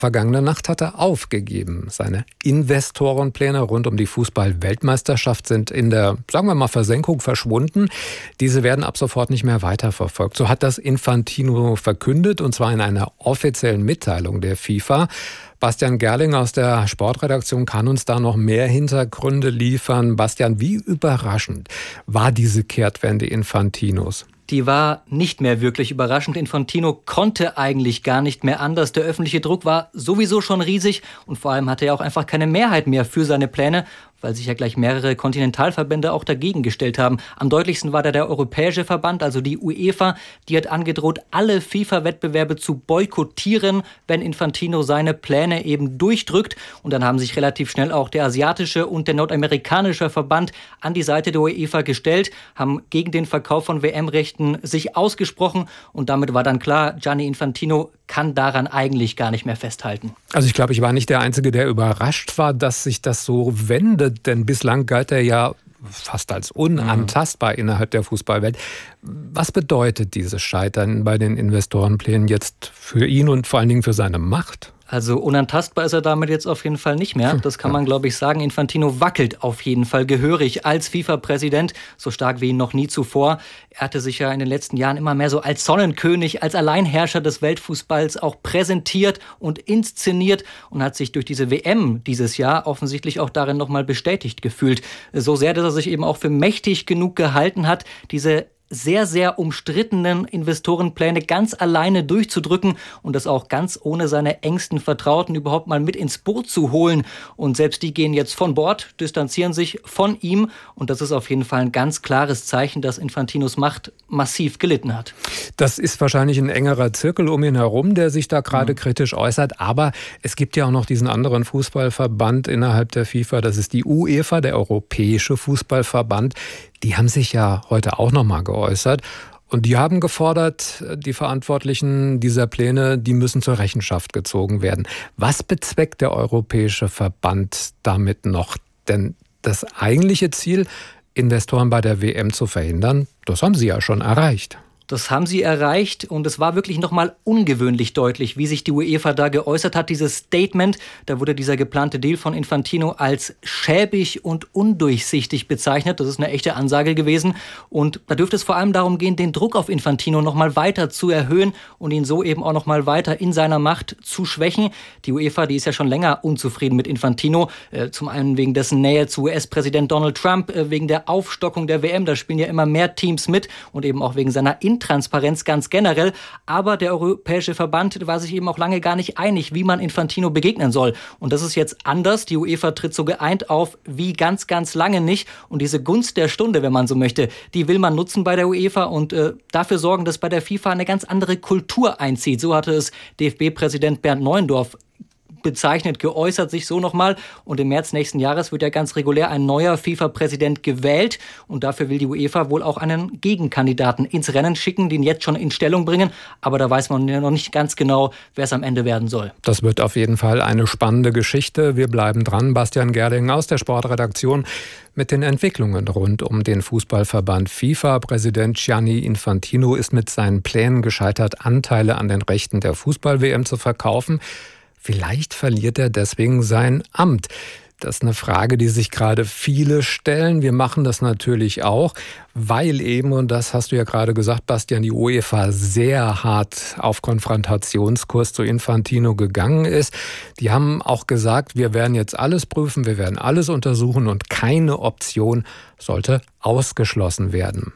Vergangene Nacht hat er aufgegeben. Seine Investorenpläne rund um die Fußball-Weltmeisterschaft sind in der, sagen wir mal, Versenkung verschwunden. Diese werden ab sofort nicht mehr weiterverfolgt. So hat das Infantino verkündet, und zwar in einer offiziellen Mitteilung der FIFA. Bastian Gerling aus der Sportredaktion kann uns da noch mehr Hintergründe liefern. Bastian, wie überraschend war diese Kehrtwende Infantinos? Die war nicht mehr wirklich überraschend. Infantino konnte eigentlich gar nicht mehr anders. Der öffentliche Druck war sowieso schon riesig und vor allem hatte er auch einfach keine Mehrheit mehr für seine Pläne, weil sich ja gleich mehrere Kontinentalverbände auch dagegen gestellt haben. Am deutlichsten war da der Europäische Verband, also die UEFA. Die hat angedroht, alle FIFA-Wettbewerbe zu boykottieren, wenn Infantino seine Pläne eben durchdrückt. Und dann haben sich relativ schnell auch der asiatische und der nordamerikanische Verband an die Seite der UEFA gestellt, haben gegen den Verkauf von WM-Rechten sich ausgesprochen. Und damit war dann klar, Gianni Infantino kann daran eigentlich gar nicht mehr festhalten. Also ich glaube, ich war nicht der Einzige, der überrascht war, dass sich das so wendet. Denn bislang galt er ja fast als unantastbar innerhalb der Fußballwelt. Was bedeutet dieses Scheitern bei den Investorenplänen jetzt für ihn und vor allen Dingen für seine Macht? Also unantastbar ist er damit jetzt auf jeden Fall nicht mehr. Das kann man, glaube ich, sagen. Infantino wackelt auf jeden Fall gehörig als FIFA-Präsident, so stark wie ihn noch nie zuvor. Er hatte sich ja in den letzten Jahren immer mehr so als Sonnenkönig, als Alleinherrscher des Weltfußballs auch präsentiert und inszeniert und hat sich durch diese WM dieses Jahr offensichtlich auch darin nochmal bestätigt gefühlt. So sehr, dass er sich eben auch für mächtig genug gehalten hat, diese sehr, sehr umstrittenen Investorenpläne ganz alleine durchzudrücken und das auch ganz ohne seine engsten Vertrauten überhaupt mal mit ins Boot zu holen. Und selbst die gehen jetzt von Bord, distanzieren sich von ihm. Und das ist auf jeden Fall ein ganz klares Zeichen, dass Infantinos Macht massiv gelitten hat. Das ist wahrscheinlich ein engerer Zirkel um ihn herum, der sich da gerade kritisch äußert. Aber es gibt ja auch noch diesen anderen Fußballverband innerhalb der FIFA. Das ist die UEFA, der Europäische Fußballverband. Die haben sich ja heute auch noch mal geäußert und die haben gefordert, die Verantwortlichen dieser Pläne, die müssen zur Rechenschaft gezogen werden. Was bezweckt der Europäische Verband damit noch? Denn das eigentliche Ziel, Investoren bei der WM zu verhindern, das haben sie ja schon erreicht. Das haben sie erreicht und es war wirklich nochmal ungewöhnlich deutlich, wie sich die UEFA da geäußert hat. Dieses Statement, da wurde dieser geplante Deal von Infantino als schäbig und undurchsichtig bezeichnet. Das ist eine echte Ansage gewesen und da dürfte es vor allem darum gehen, den Druck auf Infantino nochmal weiter zu erhöhen und ihn so eben auch nochmal weiter in seiner Macht zu schwächen. Die UEFA, die ist ja schon länger unzufrieden mit Infantino, zum einen wegen dessen Nähe zu US-Präsident Donald Trump, wegen der Aufstockung der WM, da spielen ja immer mehr Teams mit und eben auch wegen seiner Intransparenz ganz generell. Aber der Europäische Verband war sich eben auch lange gar nicht einig, wie man Infantino begegnen soll. Und das ist jetzt anders. Die UEFA tritt so geeint auf wie ganz, ganz lange nicht. Und diese Gunst der Stunde, wenn man so möchte, die will man nutzen bei der UEFA und dafür sorgen, dass bei der FIFA eine ganz andere Kultur einzieht. So hatte es DFB-Präsident Bernd Neuendorf bezeichnet, geäußert sich so nochmal. Und im März nächsten Jahres wird ja ganz regulär ein neuer FIFA-Präsident gewählt. Und dafür will die UEFA wohl auch einen Gegenkandidaten ins Rennen schicken, den jetzt schon in Stellung bringen. Aber da weiß man ja noch nicht ganz genau, wer es am Ende werden soll. Das wird auf jeden Fall eine spannende Geschichte. Wir bleiben dran. Bastian Gerling aus der Sportredaktion mit den Entwicklungen rund um den Fußballverband FIFA. Präsident Gianni Infantino ist mit seinen Plänen gescheitert, Anteile an den Rechten der Fußball-WM zu verkaufen. Vielleicht verliert er deswegen sein Amt. Das ist eine Frage, die sich gerade viele stellen. Wir machen das natürlich auch, weil eben, und das hast du ja gerade gesagt, Bastian, die UEFA sehr hart auf Konfrontationskurs zu Infantino gegangen ist. Die haben auch gesagt, wir werden jetzt alles prüfen, wir werden alles untersuchen und keine Option sollte ausgeschlossen werden.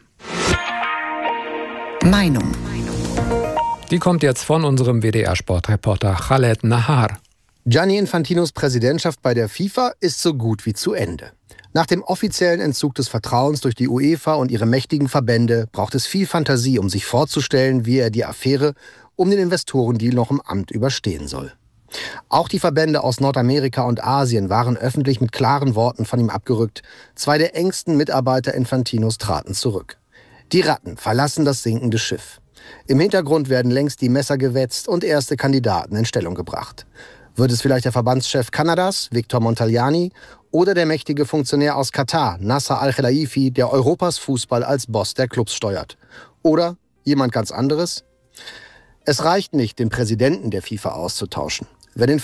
Meinung. Die kommt jetzt von unserem WDR-Sportreporter Khaled Nahar. Gianni Infantinos Präsidentschaft bei der FIFA ist so gut wie zu Ende. Nach dem offiziellen Entzug des Vertrauens durch die UEFA und ihre mächtigen Verbände braucht es viel Fantasie, um sich vorzustellen, wie er die Affäre um den Investorendeal noch im Amt überstehen soll. Auch die Verbände aus Nordamerika und Asien waren öffentlich mit klaren Worten von ihm abgerückt. 2 der engsten Mitarbeiter Infantinos traten zurück. Die Ratten verlassen das sinkende Schiff. Im Hintergrund werden längst die Messer gewetzt und erste Kandidaten in Stellung gebracht. Wird es vielleicht der Verbandschef Kanadas, Victor Montagliani, oder der mächtige Funktionär aus Katar, Nasser Al-Khelaifi, der Europas Fußball als Boss der Clubs steuert? Oder jemand ganz anderes? Es reicht nicht, den Präsidenten der FIFA auszutauschen. Wer den